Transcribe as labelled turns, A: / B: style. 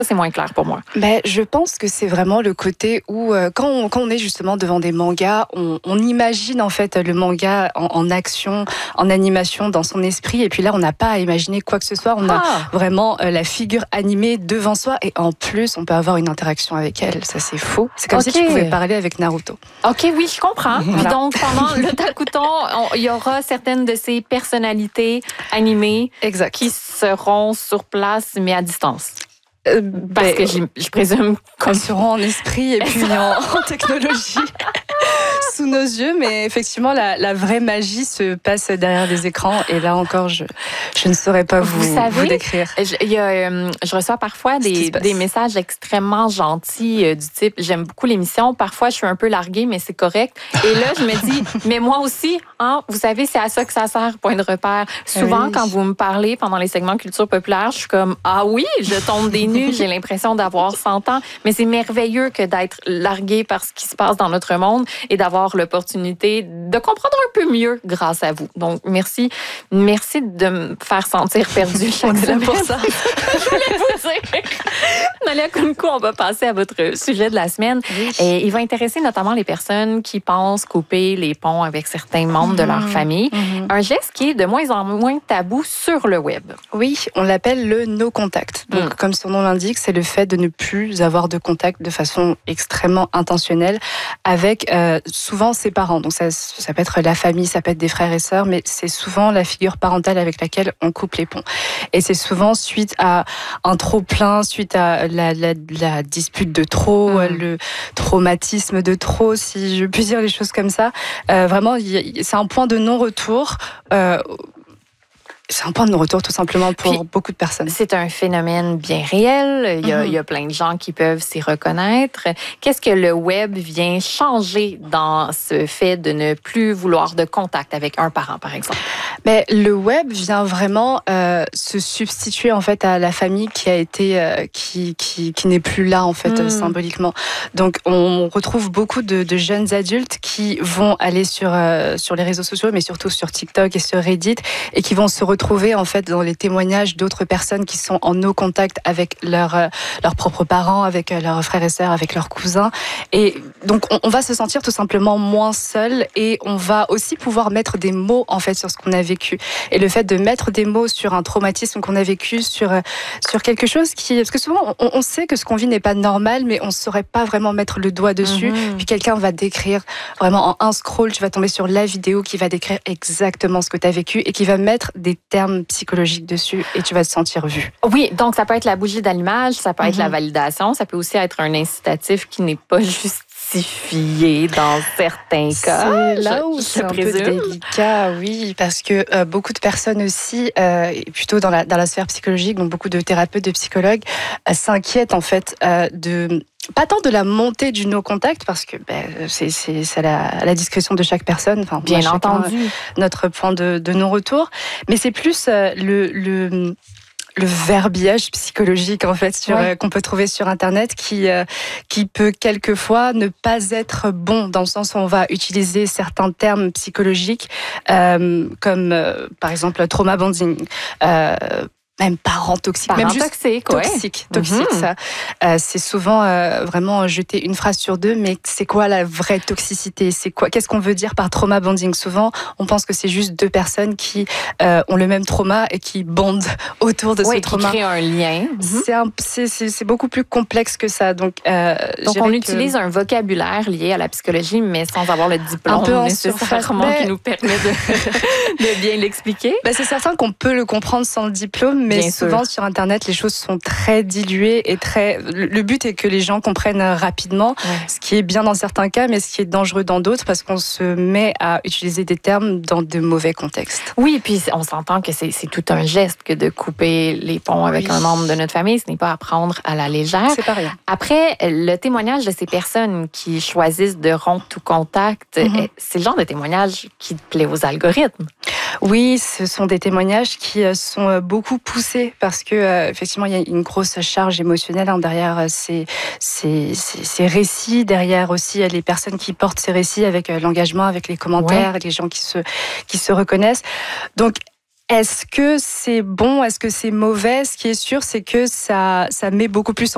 A: c'est moins clair pour moi.
B: Ben, je pense que c'est vraiment le côté où, quand on est justement devant des mangas, on imagine en fait le manga en action, en animation dans son esprit. Et puis là, on n'a pas à imaginer quoi que ce soit. On a vraiment la figure animée devant soi. Et en plus, on peut avoir une interaction avec elle. Ça, c'est faux. C'est comme si tu pouvais parler avec Naruto.
A: OK, oui, je comprends. Voilà. Donc, pendant le Takuton, il y aura certaines de ces personnalités animées qui seront sur place, mais à distance. Parce que je présume
B: qu'elles seront en esprit et puis en technologie sous nos yeux, mais effectivement la vraie magie se passe derrière les écrans et là encore je ne saurais pas vous décrire.
A: Je reçois parfois des messages extrêmement gentils du type j'aime beaucoup l'émission, parfois je suis un peu larguée mais c'est correct et là je me dis mais moi aussi hein, vous savez c'est à ça que ça sert, point de repère. Souvent quand vous me parlez pendant les segments culture populaire, je suis comme ah oui, je tombe des nues, j'ai l'impression d'avoir 100 ans, mais c'est merveilleux que d'être largué par ce qui se passe dans notre monde et d'avoir l'opportunité de comprendre un peu mieux grâce à vous. Donc, merci de me faire sentir perdue chaque semaine.
B: On est là pour ça.
A: Je voulais vous dire. Nalia Kounkou, on va passer à votre sujet de la semaine. Oui. Et il va intéresser notamment les personnes qui pensent couper les ponts avec certains membres de leur famille. Un geste qui est de moins en moins tabou sur le web.
B: Oui, on l'appelle le no contact. Donc, comme son nom l'indique, c'est le fait de ne plus avoir de contact de façon extrêmement intentionnelle avec souvent ses parents. Donc ça peut être la famille, ça peut être des frères et sœurs, mais c'est souvent la figure parentale avec laquelle on coupe les ponts. Et c'est souvent suite à un trop-plein, suite à la dispute de trop, le traumatisme de trop, si je puis dire les choses comme ça. Vraiment, c'est un point de non-retour. C'est un point de non-retour tout simplement pour beaucoup de personnes.
A: C'est un phénomène bien réel. Il y a plein de gens qui peuvent s'y reconnaître. Qu'est-ce que le web vient changer dans ce fait de ne plus vouloir de contact avec un parent, par exemple?
B: Mais le web vient vraiment se substituer en fait à la famille qui a été qui n'est plus là en fait symboliquement. Donc on retrouve beaucoup de jeunes adultes qui vont aller sur les réseaux sociaux, mais surtout sur TikTok et sur Reddit, et qui vont se retrouver en fait dans les témoignages d'autres personnes qui sont en no contact avec leurs propres parents, avec leurs frères et sœurs, avec leurs cousins. Et donc on va se sentir tout simplement moins seul et on va aussi pouvoir mettre des mots en fait sur ce qu'on a vécu. Et le fait de mettre des mots sur un traumatisme qu'on a vécu, sur quelque chose parce que souvent on sait que ce qu'on vit n'est pas normal, mais on ne saurait pas vraiment mettre le doigt dessus. Puis quelqu'un va décrire vraiment en un scroll, tu vas tomber sur la vidéo qui va décrire exactement ce que tu as vécu et qui va mettre des termes psychologiques dessus et tu vas te sentir vu.
A: Oui, donc ça peut être la bougie d'allumage, ça peut être la validation, ça peut aussi être un incitatif qui n'est pas justifié dans certains cas.
B: C'est là où c'est un peu délicat, oui, parce que beaucoup de personnes aussi, plutôt dans la sphère psychologique, donc beaucoup de thérapeutes, de psychologues, s'inquiètent en fait pas tant de la montée du no-contact, parce que c'est à la discrétion de chaque personne. Enfin,
A: bien entendu.
B: Notre point de non-retour. Mais c'est plus le verbiage psychologique en fait qu'on peut trouver sur Internet qui peut quelquefois ne pas être bon, dans le sens où on va utiliser certains termes psychologiques comme par exemple trauma bonding, même parents toxiques, même juste toxique, ça. C'est souvent vraiment jeter une phrase sur deux, mais c'est quoi la vraie toxicité? Qu'est-ce qu'on veut dire par trauma bonding? Souvent, on pense que c'est juste deux personnes qui ont le même trauma et qui bondent autour de ce trauma.
A: Qui créent un lien.
B: C'est beaucoup plus complexe que ça. Donc
A: on utilise un vocabulaire lié à la psychologie, mais sans avoir le diplôme nécessairement qui nous permet de bien l'expliquer.
B: C'est certain qu'on peut le comprendre sans le diplôme, mais souvent sur Internet, les choses sont très diluées et le but est que les gens comprennent rapidement, ce qui est bien dans certains cas, mais ce qui est dangereux dans d'autres, parce qu'on se met à utiliser des termes dans de mauvais contextes.
A: Oui, et puis on s'entend que c'est tout un geste que de couper les ponts avec un membre de notre famille. Ce n'est pas à prendre à la légère.
B: C'est pas rien.
A: Après, le témoignage de ces personnes qui choisissent de rompre tout contact, c'est le genre de témoignage qui plaît aux algorithmes.
B: Oui, ce sont des témoignages qui sont beaucoup poussés parce que effectivement il y a une grosse charge émotionnelle derrière ces récits, derrière aussi les personnes qui portent ces récits avec l'engagement, avec les commentaires, les gens qui se reconnaissent. Donc est-ce que c'est bon, est-ce que c'est mauvais? Ce qui est sûr, c'est que ça met beaucoup plus